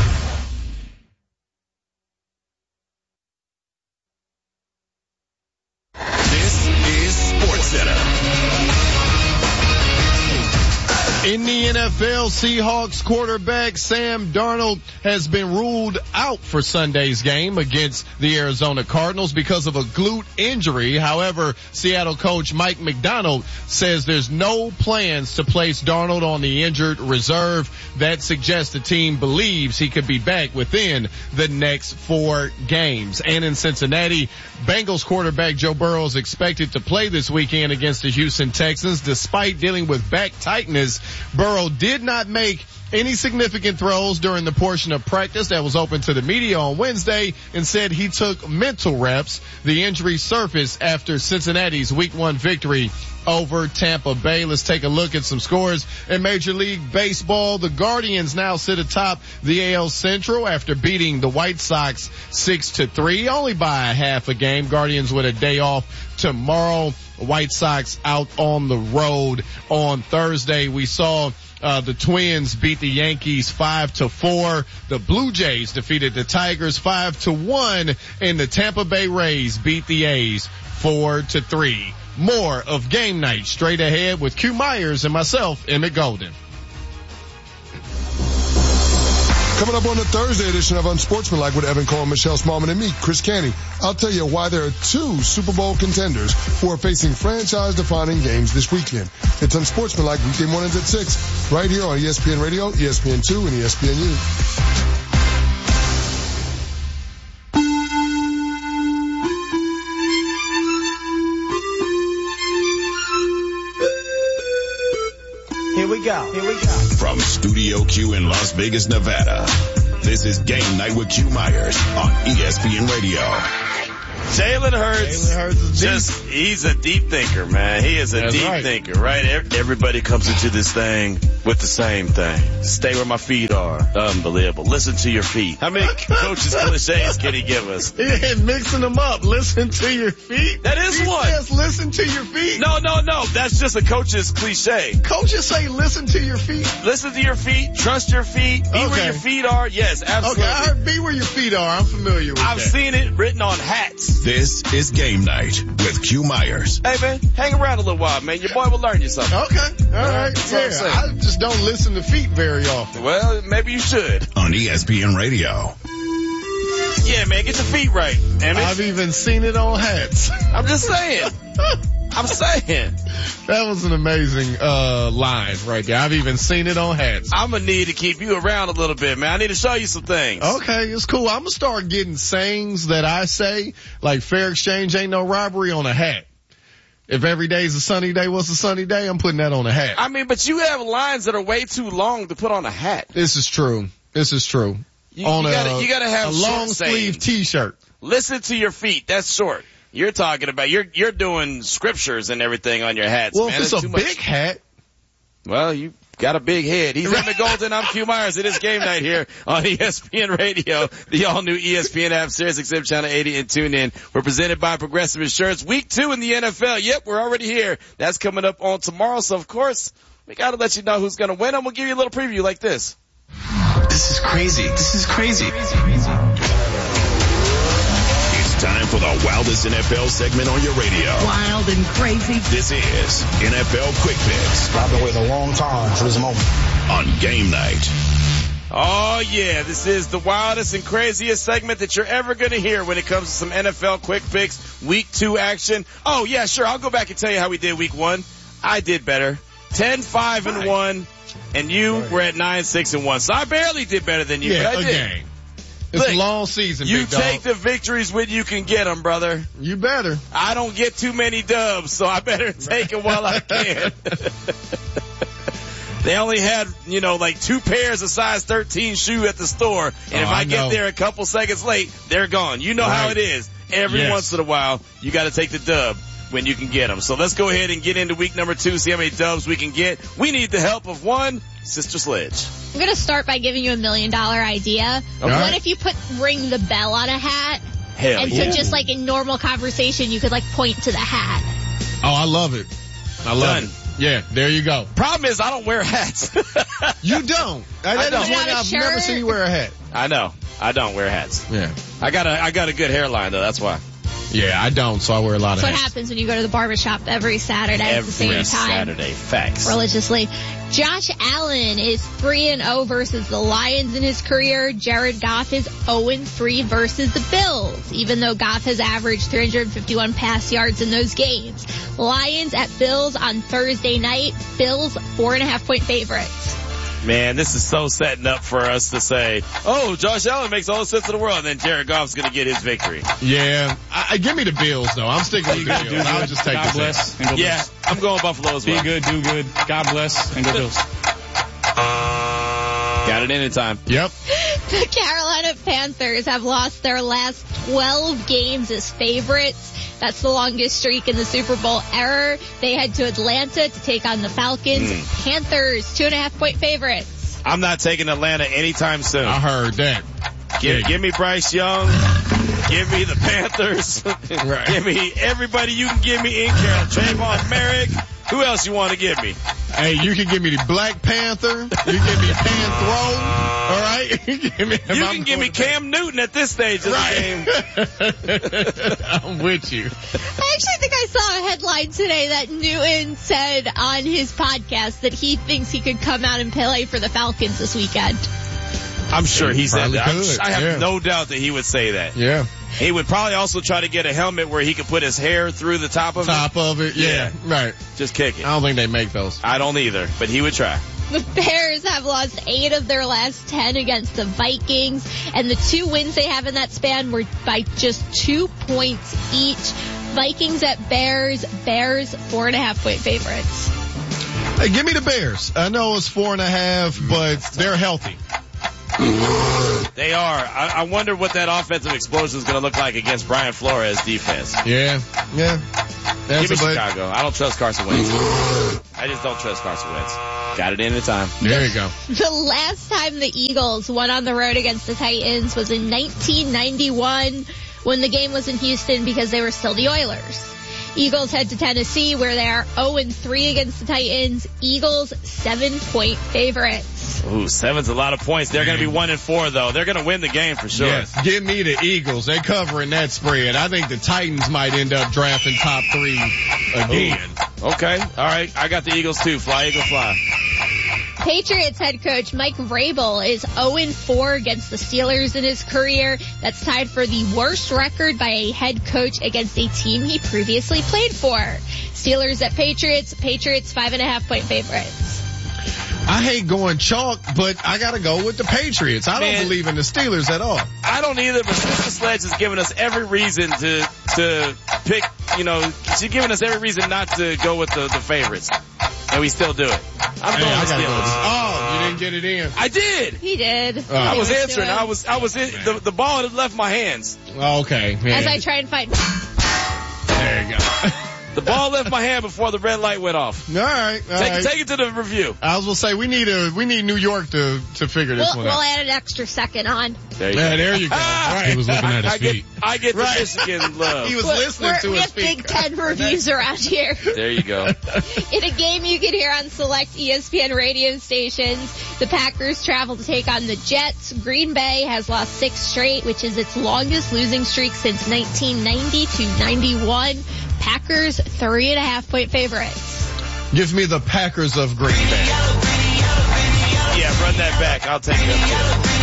This is SportsCenter. In the N F L, Seahawks quarterback Sam Darnold has been ruled out for Sunday's game against the Arizona Cardinals because of a glute injury. However, Seattle coach Mike Macdonald says there's no plans to place Darnold on the injured reserve. That suggests the team believes he could be back within the next four games. And in Cincinnati, Bengals quarterback Joe Burrow is expected to play this weekend against the Houston Texans. Despite dealing with back tightness, Burrow did not make any significant throws during the portion of practice that was open to the media on Wednesday and said he took mental reps. The injury surfaced after Cincinnati's week one victory over Tampa Bay. Let's take a look at some scores in Major League Baseball. The Guardians now sit atop the A L Central after beating the White Sox six to three, only by a half a game. Guardians with a day off tomorrow. White Sox out on the road on Thursday. We saw Uh, the Twins beat the Yankees five to four. The Blue Jays defeated the Tigers five to one, and the Tampa Bay Rays beat the A's four to three. More of Game Night straight ahead with Q Myers and myself, Emmett Golden. Coming up on the Thursday edition of Unsportsmanlike with Evan Cole, Michelle Smallman, and me, Chris Canty, I'll tell you why there are two Super Bowl contenders who are facing franchise-defining games this weekend. It's Unsportsmanlike weekday mornings at six, right here on E S P N Radio, E S P N two, and E S P N U. Here we go. Here we go. From Studio Q in Las Vegas, Nevada, this is Game Night with Q Myers on E S P N Radio. Jalen Hurts, Jalen Hurts is just, he's a deep thinker, man. He is a That's deep right. thinker, right? Everybody comes into this thing with the same thing. Stay where my feet are. Unbelievable. Listen to your feet. How many coaches cliches can he give us? Yeah, mixing them up. Listen to your feet. That is he one. Says, listen to your feet. No, no, no. That's just a coach's cliche. Coaches say listen to your feet. Listen to your feet. Trust your feet. Be Okay. where your feet are. Yes, absolutely. Okay, I heard be where your feet are. I'm familiar with I've that. seen it written on hats. This is Game Night with Q Myers. Hey, man, hang around a little while, man. Your boy will learn you something. Okay, all right. That's what I'm Yeah, saying. I just don't listen to feet very often. Well, maybe you should. On E S P N Radio. Yeah, man, get your feet right. And I've even seen it on hats. I'm just saying. I'm saying. That was an amazing uh line right there. I've even seen it on hats. I'm gonna need to keep you around a little bit, man. I need to show you some things. Okay, it's cool. I'm gonna start getting sayings that I say, like fair exchange ain't no robbery, on a hat. If every day's a sunny day, what's a sunny day? I'm putting that on a hat. I mean, but you have lines that are way too long to put on a hat. This is true. This is true. You, on you a, gotta, you gotta have a short long sleeve sayings. t-shirt. Listen to your feet. That's short. You're talking about, you're, you're doing scriptures and everything on your hats, Well, man. if it's That's a too big much. hat. Well, you got a big head. He's Evan Golden. I'm Q Myers. It is Game Night here on E S P N Radio, the all-new E S P N app, Sirius X M Channel eighty, and tune in. We're presented by Progressive Insurance. Week two in the N F L. Yep, we're already here. That's coming up on tomorrow. So, of course, we got to let you know who's going to win. And we'll give you a little preview like this. This is crazy. This is crazy. It's time for the wildest N F L segment on your radio. Wild and crazy. This is N F L Quick Picks. I've been waiting a long time for this moment. On Game Night. Oh, yeah, this is the wildest and craziest segment that you're ever going to hear when it comes to some N F L quick picks, week two action. Oh, yeah, sure, I'll go back and tell you how we did week one. I did better. ten, five, and one, and you were at nine, six, and one. So I barely did better than you, Yeah, but I did. again. It's Look, a long season, You big dog. take the victories when you can get them, brother. You better. I don't get too many dubs, so I better take them while I can. They only had, you know, like two pairs of size thirteen shoe at the store. And Oh, if I, I get know. there a couple seconds late, they're gone. You know how Right. it is. Every Yes. once in a while, you got to take the dub when you can get them. So let's go ahead and get into week number two, see how many dubs we can get. We need the help of one, Sister Sledge. I'm going to start by giving you a million dollar idea. Okay. What if you put ring the bell on a hat? Hell and yeah. so just like in normal conversation, you could like point to the hat. Oh, I love it. I love Done. it. Yeah, there you go. Problem is, I don't wear hats. You don't. I That don't. is Put one on a I've never shirt. seen you wear a hat. I know. I don't wear hats. Yeah. I got a, I got a good hairline though. That's why. Yeah, I don't, so I wear a lot of That's what hats. happens when you go to the barbershop every Saturday at the same Every time. Saturday. Facts. Religiously. Josh Allen is three and oh versus the Lions in his career. Jared Goff is oh and three versus the Bills, even though Goff has averaged three hundred fifty-one pass yards in those games. Lions at Bills on Thursday night. Bills four and a half point favorites. Man, this is so setting up for us to say, oh, Josh Allen makes all the sense in the world, and then Jared Goff's going to get his victory. Yeah. I, I, give me the Bills, though. I'm sticking with the good, do Bills. I'll good. just take God the bless. Bills. And go Yeah, Bills. I'm going Buffalo as well. Be good, do good. God bless, and go Bills. Got it anytime. Yep. The Carolina Panthers have lost their last twelve games as favorites. That's the longest streak in the Super Bowl era. They head to Atlanta to take on the Falcons. Mm. Panthers, two and a half point favorites. I'm not taking Atlanta anytime soon. I heard that. Give, Yeah. give me Bryce Young. Give me the Panthers. Right. Give me everybody you can give me in Carolina. Trayvon Merrick. Who else you want to give me? Hey, you can give me the Black Panther. You can give me Panthro. All right? You can give me, You can give me Cam Newton at this stage of Right. the game. I'm with you. I actually think I saw a headline today that Newton said on his podcast that he thinks he could come out and play for the Falcons this weekend. I'm sure he said that. Probably I'm, could, I have yeah. no doubt that he would say that. Yeah. He would probably also try to get a helmet where he could put his hair through the top of Top it. of it, yeah, Yeah. right. Just kick it. I don't think they make those. I don't either, but he would try. The Bears have lost eight of their last ten against the Vikings, and the two wins they have in that span were by just two points each. Vikings at Bears, Bears four and a half point favorites. Hey, give me the Bears. I know it's four and a half, but they're healthy. They are. I, I wonder what that offensive explosion is going to look like against Brian Flores' defense. Yeah, yeah. That's Give me a but- Chicago. I don't trust Carson Wentz. I just don't trust Carson Wentz. Got it in at time. There you go. The last time the Eagles won on the road against the Titans was in nineteen ninety-one when the game was in Houston because they were still the Oilers. Eagles head to Tennessee where they are oh and three against the Titans. Eagles seven point favorites. Ooh, seven's a lot of points. They're going to be one and four though. They're going to win the game for sure. Yes, give me the Eagles. They covering that spread. I think the Titans might end up drafting top three again. Ooh. Okay. All right. I got the Eagles too. Fly, Eagle, fly. Patriots head coach Mike Vrabel is oh and four against the Steelers in his career. That's tied for the worst record by a head coach against a team he previously played for. Steelers at Patriots. Patriots five and a half point favorites. I hate going chalk, but I gotta go with the Patriots. I Man. don't believe in the Steelers at all. I don't either, but Sister Sledge has given us every reason to to pick, you know, she's given us every reason not to go with the, the favorites. And we still do it. I'm Hey, going I with gotta go Steelers. with- Oh, you didn't get it in. I did. He did. Oh. I was He answering. doing- I was, I was in, the, the ball had left my hands. Okay. Man. As I try and find. There you go. The ball left my hand before the red light went off. All right. All Take, right. take it to the review. I was gonna say we need a we need New York to to figure this We'll, one we'll out. add an extra second on. There you Yeah, go. there you go. Right. He was looking at his I get, feet. I get the Right. Michigan love. He was We're- listening we're- to we his have feet. Big Ten reviews around here. There you go. In a game you can hear on select E S P N radio stations, the Packers travel to take on the Jets. Green Bay has lost six straight, which is its longest losing streak since nineteen ninety to ninety-one. Packers three and a half point favorites. Give me the Packers of Green Bay. Yeah, run that back. I'll take them.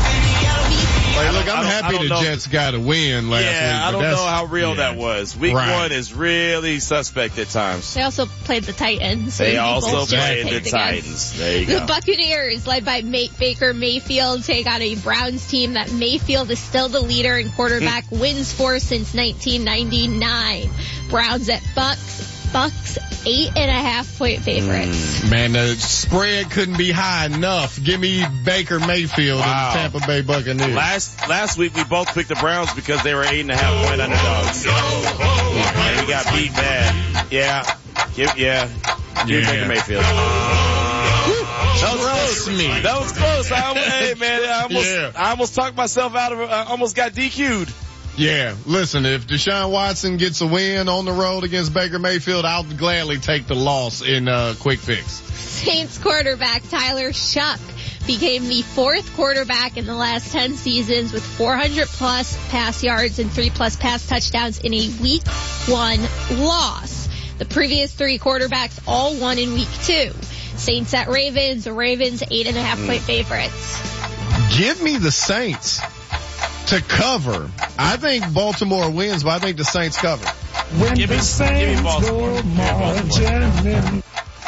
Like, look, I I'm don't- I happy don't the know. Jets got a win last week. Yeah, I but don't know that's- how real yeah. that was. Week Right. one is really suspect at times. They also played the Titans. so They you also both just played the picked against. Titans. There you The go. Buccaneers, led by Mate Baker Mayfield, take on a Browns team that Mayfield is still the leader in quarterback wins for since nineteen ninety-nine. Browns at Bucks. Bucks eight and a half point favorites. Man, the spread couldn't be high enough. Give me Baker Mayfield Wow. and the Tampa Bay Buccaneers. Last last week we both picked the Browns because they were eight and a half point underdogs. And we got beat bad. Yeah. Give, yeah. Give Yeah. Baker Mayfield. That was close. me. That was close. I, almost- hey man, I almost, Yeah. I almost talked myself out of it. I almost got D Q'd. Yeah, listen, if Deshaun Watson gets a win on the road against Baker Mayfield, I'll gladly take the loss in uh, quick fix. Saints quarterback Tyler Shuck became the fourth quarterback in the last ten seasons with four hundred plus pass yards and three plus pass touchdowns in a week one loss. The previous three quarterbacks all won in week two. Saints at Ravens, the Ravens eight and a half point favorites. Give me the Saints to cover. I think Baltimore wins, but I think the Saints cover. Give me, give me Baltimore. Give me Baltimore.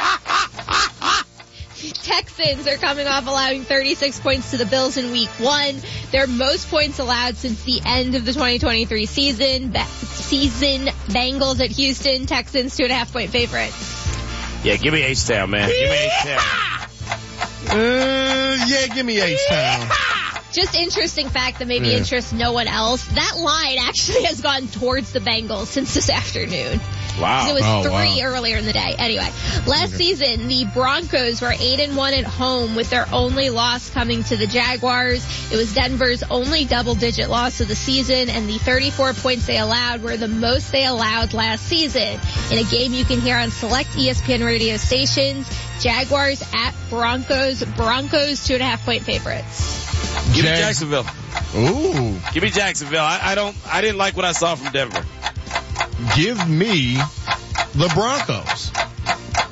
Texans are coming off allowing thirty-six points to the Bills in week one. Their most points allowed since the end of the twenty twenty-three season. Ba- season Bengals at Houston. Texans two and a half point favorites. Yeah, give me H-Town, man. Give me H-Town. Uh, yeah, give me H-Town. Just interesting fact that maybe Yeah. interests no one else. That line actually has gone towards the Bengals since this afternoon. Wow. It was Oh, three wow. earlier in the day. Anyway, last season the Broncos were eight and one at home with their only loss coming to the Jaguars. It was Denver's only double-digit loss of the season, and the thirty-four points they allowed were the most they allowed last season. In a game you can hear on select E S P N radio stations, Jaguars at Broncos. Broncos two and a half point favorites. Give me Jag- Jacksonville. Ooh. Give me Jacksonville. I, I don't. I didn't like what I saw from Denver. Give me the Broncos.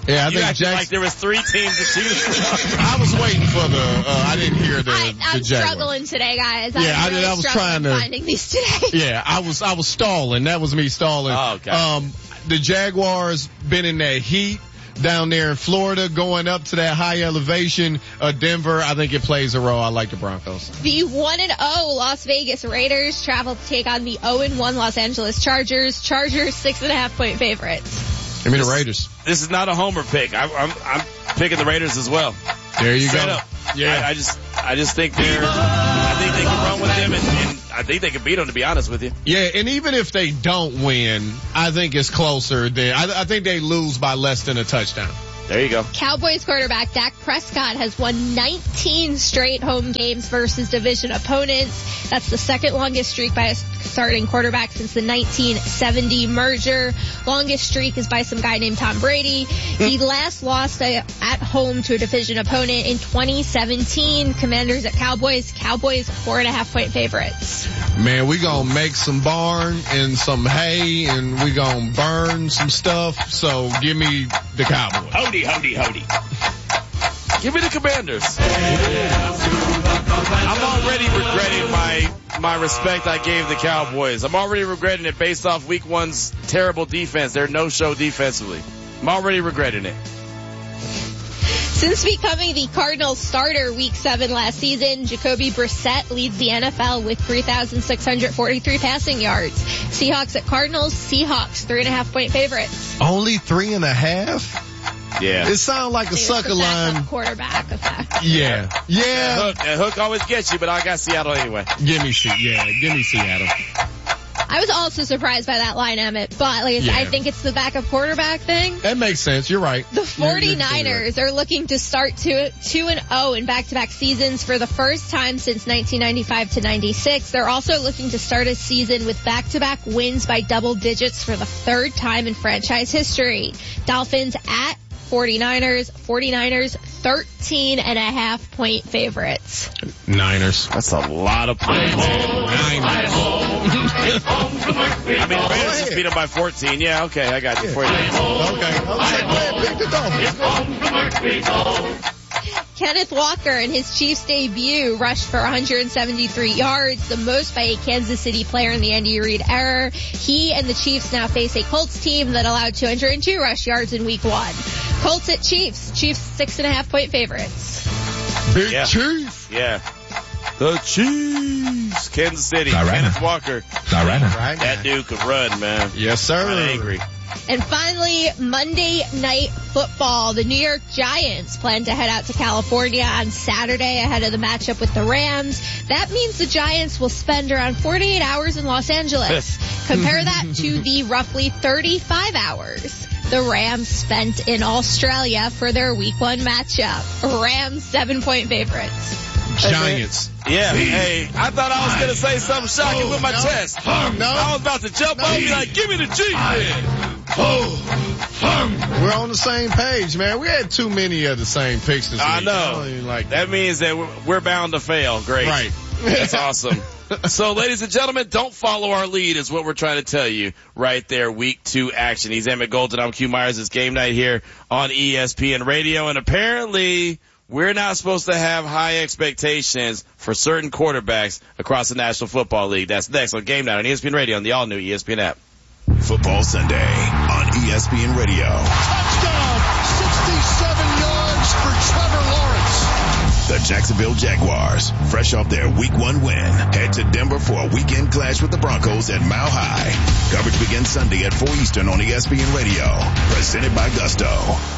Yeah, I you think acted Jackson, like there was three teams to choose from. I was waiting for the, uh, I didn't hear the, I, I'm the Jaguars. struggling today, guys. Yeah, I'm I really did. I was trying to finding these today. Yeah, I was, I was stalling. That was me stalling. Oh, okay. Um, the Jaguars been in that heat down there in Florida, going up to that high elevation. Uh, Denver, I think it plays a role. I like the Broncos. The one and oh Las Vegas Raiders travel to take on the oh and one Los Angeles Chargers. Chargers six and a half point favorites. Give me the Raiders. This is not a homer pick. I, I'm, I'm picking the Raiders as well. There you Straight go. Up. Yeah, I, I just, I just think they're. I think they can run with them, and, and I think they can beat them. To be honest with you. Yeah, and even if they don't win, I think it's closer than. I, I think they lose by less than a touchdown. There you go. Cowboys quarterback Dak Prescott has won nineteen straight home games versus division opponents. That's the second longest streak by a starting quarterback since the nineteen seventy merger. Longest streak is by some guy named Tom Brady. He last lost a, at home to a division opponent in twenty seventeen. Commanders at Cowboys. Cowboys four and a half point favorites. Man, we gonna make some barn and some hay, and we gonna burn some stuff. So give me the Cowboys. Howdy, howdy, howdy. Give me the Commanders. I'm already regretting my my respect I gave the Cowboys. I'm already regretting it based off week one's terrible defense. Their no-show defensively. I'm already regretting it. Since becoming the Cardinals starter week seven last season, Jacoby Brissett leads the N F L with three thousand six hundred forty-three passing yards. Seahawks at Cardinals. Seahawks three and a half point favorites. Only three and a half? Yeah. It sounds like a sucker line. Quarterback effect. Yeah. Yeah. That hook, that hook always gets you, but I got Seattle anyway. Give me Se- yeah, give me Seattle. I was also surprised by that line, Emmett, but like Yeah. I think it's the backup quarterback thing. That makes sense. You're right. The 49ers are looking to start two, two and oh in back-to-back seasons for the first time since nineteen ninety-five to ninety-six. They're also looking to start a season with back-to-back wins by double digits for the third time in franchise history. Dolphins at 49ers. 49ers thirteen and a half point favorites. Niners. That's a lot of points. Niners. I mean, Raiders just beat them by fourteen. Yeah, okay, I got you. forty-nine. Okay. Okay. Pick the Dolphins. Kenneth Walker in his Chiefs debut rushed for one hundred seventy-three yards, the most by a Kansas City player in the Andy Reid era. He and the Chiefs now face a Colts team that allowed two hundred two rush yards in week one. Colts at Chiefs. Chiefs six and a half point favorites. Big Yeah. Chief. Yeah. The Chiefs. Kansas City. All right. Kenneth Walker. All right. Right. That dude could run, man. Yes, sir. I'm angry. And finally, Monday Night Football. The New York Giants plan to head out to California on Saturday ahead of the matchup with the Rams. That means the Giants will spend around forty-eight hours in Los Angeles. Compare that to the roughly thirty-five hours the Rams spent in Australia for their week one matchup. Rams seven point favorites. Giants. Yeah. Hey, I thought I was going to say something shocking Oh, with my no. chest. Oh, no. I was about to jump on you like, give me the G, man. We're on the same page, man. We had too many of the same picks this I week. know. don't even like That means that we're, we're bound to fail. Great. Right. That's awesome. So, ladies and gentlemen, don't follow our lead is what we're trying to tell you right there. Week two action. He's Emmett Golden. I'm Q Myers. It's game night here on E S P N Radio. And apparently, we're not supposed to have high expectations for certain quarterbacks across the National Football League. That's next on Game Night on E S P N Radio on the all-new E S P N app. Football Sunday on E S P N Radio. Touchdown! sixty-seven yards for Trevor Lawrence. The Jacksonville Jaguars, fresh off their week one win, head to Denver for a weekend clash with the Broncos at Mile High. Coverage begins Sunday at four Eastern on E S P N Radio. Presented by Gusto.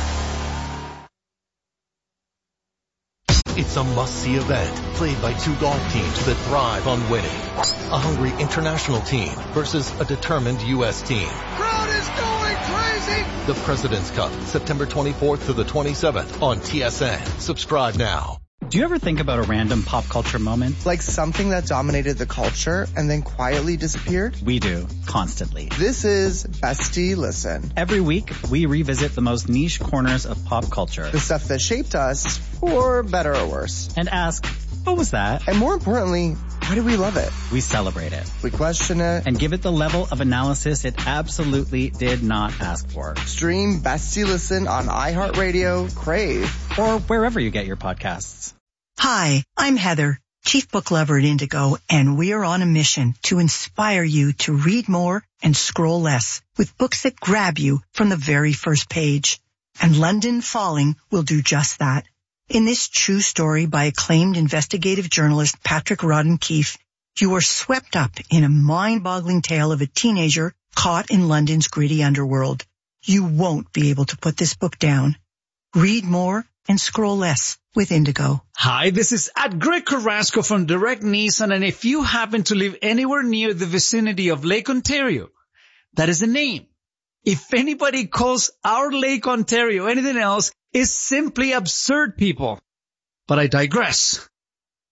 It's a must-see event played by two golf teams that thrive on winning. A hungry international team versus a determined U S team. Crowd is going crazy. The President's Cup, September twenty-fourth to the twenty-seventh on T S N. Subscribe now. Do you ever think about a random pop culture moment? Like something that dominated the culture and then quietly disappeared? We do, constantly. This is Bestie Listen. Every week, we revisit the most niche corners of pop culture. The stuff that shaped us, for better or worse. And ask, What was that? And more importantly, why do we love it? We celebrate it. We question it. And give it the level of analysis it absolutely did not ask for. Stream Best You Listen on iHeartRadio, Crave, or wherever you get your podcasts. Hi, I'm Heather, Chief Book Lover at Indigo, and we are on a mission to inspire you to read more and scroll less with books that grab you from the very first page. And London Falling will do just that. In this true story by acclaimed investigative journalist Patrick Rodden Keefe, you are swept up in a mind-boggling tale of a teenager caught in London's gritty underworld. You won't be able to put this book down. Read more and scroll less with Indigo. Hi, this is at Greg Carrasco from Direct Nissan, and if you happen to live anywhere near the vicinity of Lake Ontario, that is the name. If anybody calls our Lake Ontario anything else, it's simply absurd, people. But I digress.